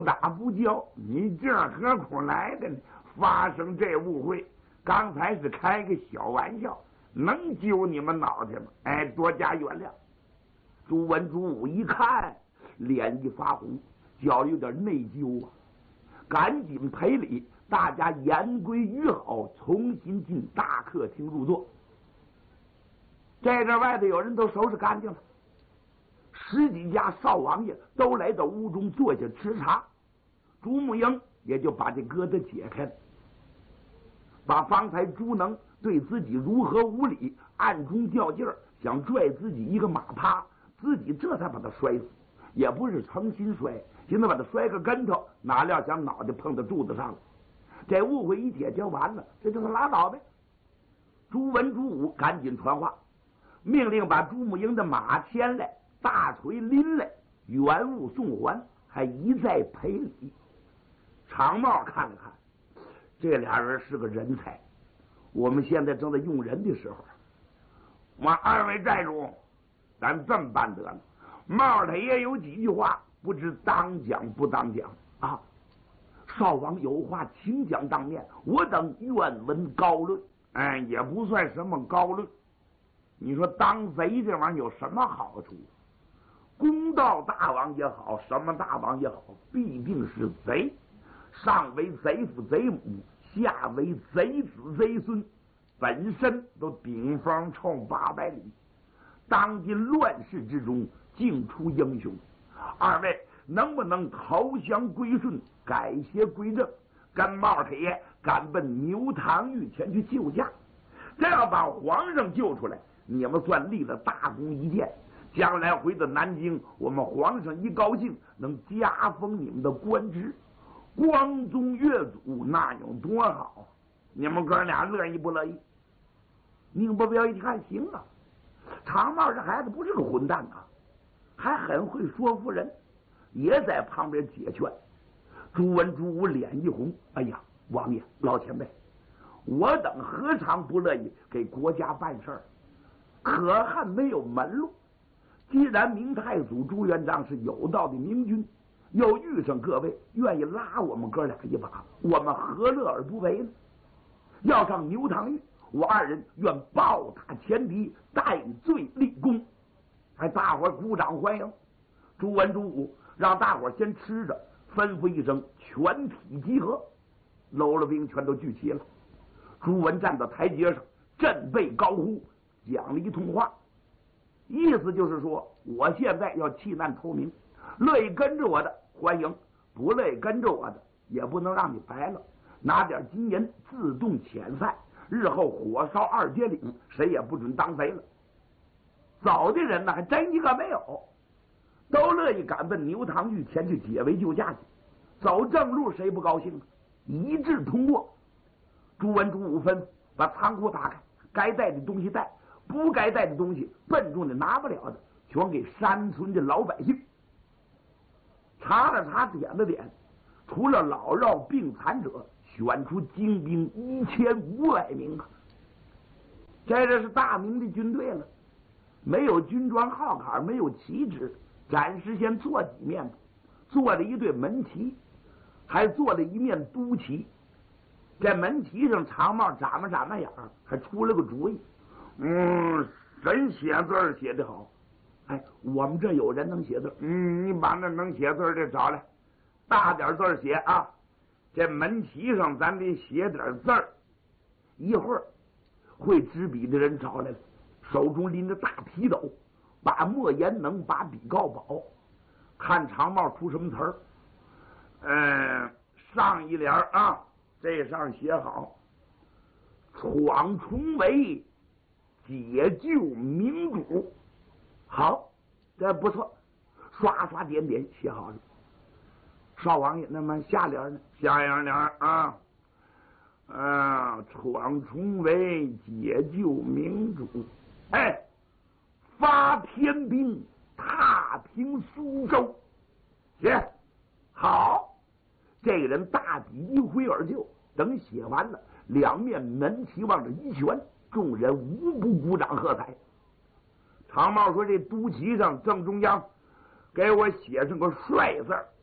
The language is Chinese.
打不叫，你这何苦来的呢？发生这误会，刚才是开个小玩笑，能揪你们脑袋吗？哎，多加原谅。朱文、朱武一看，脸一发红，觉有点内疚啊，赶紧赔礼，大家言归于好，重新进大客厅入座。这外头有人都收拾干净了，十几家少王爷都来到屋中坐下吃茶，朱木英也就把这疙瘩解开了，把方才朱能对自己如何无礼，暗中较劲儿，想拽自己一个马趴，自己这才把他摔死，也不是诚心摔，现在把他摔个跟头，哪料想脑袋碰到柱子上了。这误会一解决完了，这就是拉倒呗。朱文、朱武赶紧传话，命令把朱木英的马牵来，大锤拎来，原物送还，还一再赔礼。常茂看了看，这俩人是个人才，我们现在正在用人的时候。我二位寨主，咱这么办得了，茂他也有几句话，不知当讲不当讲啊？少王有话请讲当面，我等愿闻高论。哎，也不算什么高论。你说当贼这玩意儿有什么好处？公道大王也好，什么大王也好，必定是贼。上为贼父贼母，下为贼子贼孙，本身都顶风臭800里。当今乱世之中，竟出英雄。二位能不能投降归顺，改邪归正，跟茂太爷赶奔牛塘峪前去救驾？这要把皇上救出来，你们算立了大功一件。将来回到南京，我们皇上一高兴，能加封你们的官职，光宗越祖，那有多好？你们哥俩乐意不乐意？宁伯彪一看，行啊，常茂这孩子不是个混蛋啊，还很会说服人，也在旁边解劝。朱文、朱武脸一红，哎呀，王爷老前辈，我等何尝不乐意给国家办事儿？可恨没有门路。既然明太祖朱元璋是有道的明君，又遇上各位愿意拉我们哥俩一把，我们何乐而不为呢？要上牛塘峪，我二人愿暴打前敌，戴罪立功。还大伙鼓掌欢迎。朱文、朱武让大伙先吃着，吩咐一声，全体集合。喽啰兵全都聚齐了。朱文站到台阶上，振背高呼，讲了一通话，意思就是说，我现在要弃难投明，乐意跟着我的欢迎，不乐意跟着我的也不能让你白了，拿点金银自动遣散，日后火烧二阶岭，谁也不准当贼了。走的人呢，还真一个没有，都乐意赶奔牛塘峪前去解围救驾去。走正路谁不高兴啊？一致通过。朱文、朱武吩把仓库打开，该带的东西带，不该带的东西笨重的拿不了的，全给山村的老百姓。查了查，点了点，除了老弱病残者，选出精兵1500名啊！这是大明的军队了，没有军装号坎，没有旗帜，暂时先做几面吧，做了一对门旗，还做了一面都旗。这门旗上长帽眨巴眨巴眼儿，还出了个主意。真写字儿写得好。哎，我们这有人能写字，你把那能写字的找来，大点字写啊。这门旗上咱得写点字儿。一会儿会执笔的人找来了，手中拎着大皮斗，把莫言能，把笔告宝，看长帽出什么词儿。上一联啊，这上写好，闯重围，解救民主。好，这不错，刷刷点点写好了。少王爷，那么下联呢？下一联啊，闯重围，解救民主。哎，发天兵，踏平苏州。写好。这个人大笔一挥而就，等写完了，两面门旗往这一旋，众人无不鼓掌喝彩。常茂说：“这都旗上正中央，给我写上个帅字，